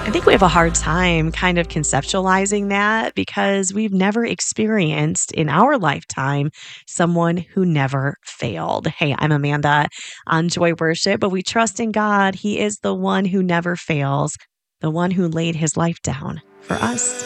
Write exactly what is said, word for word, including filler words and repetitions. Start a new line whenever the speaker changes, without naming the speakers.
I think we have a hard time kind of conceptualizing that because we've never experienced in our lifetime someone who never failed. Hey, I'm Amanda on Joy Worship, but we trust in God. He is the one who never fails, the one who laid his life down for us.